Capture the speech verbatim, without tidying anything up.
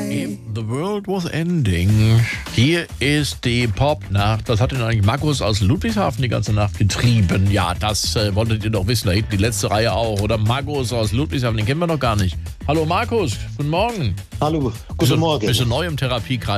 If the world was ending. Hier ist die Popnacht. Was hat denn eigentlich Markus aus Ludwigshafen die ganze Nacht getrieben? Ja, das äh, wolltet ihr doch wissen. Da hinten die letzte Reihe auch. Oder Markus aus Ludwigshafen, den kennen wir noch gar nicht. Hallo Markus, guten Morgen. Hallo, Bist du, guten Morgen. Bist du neu im Therapiekreis?